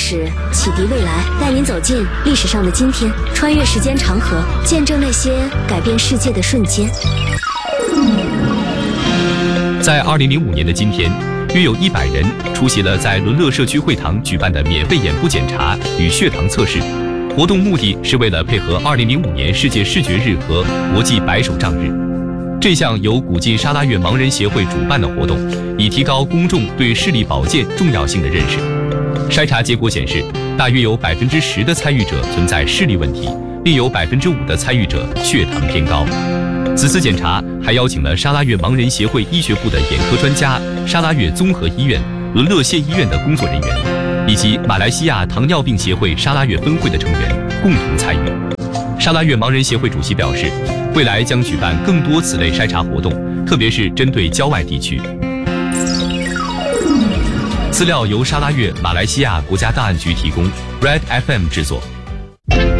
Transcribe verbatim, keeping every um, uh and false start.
史，启迪未来，带您走进历史上的今天，穿越时间长河，见证那些改变世界的瞬间。 在二零零五年的今天，约有一百人出席了在伦乐社区会堂举办的免费眼部检查与血糖测试。活动目的是为了配合二零零五年世界视觉日和国际白手杖日。这项由古晋沙拉越盲人协会主办的活动，以提高公众对视力保健重要性的认识。筛查结果显示，大约有百分之十的参与者存在视力问题，另有百分之五的参与者血糖偏高。此次检查还邀请了沙拉越盲人协会医学部的眼科专家、沙拉越综合医院、伦乐县医院的工作人员，以及马来西亚糖尿病协会沙拉越分会的成员共同参与。沙拉越盲人协会主席表示，未来将举办更多此类筛查活动，特别是针对郊外地区。资料由沙拉越马来西亚国家档案局提供 ，Red F M 制作。